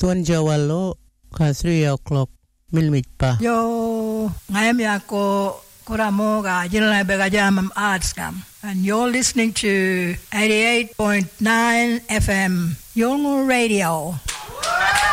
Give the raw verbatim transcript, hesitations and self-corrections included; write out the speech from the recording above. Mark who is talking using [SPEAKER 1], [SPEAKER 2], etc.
[SPEAKER 1] Tuan Jawalo ka three o'clock milmit pa.
[SPEAKER 2] Yo, ngayam yako koramo ga jinlay bega jamam arts kam. And you're listening to eighty-eight point nine F M Yolngu Radio.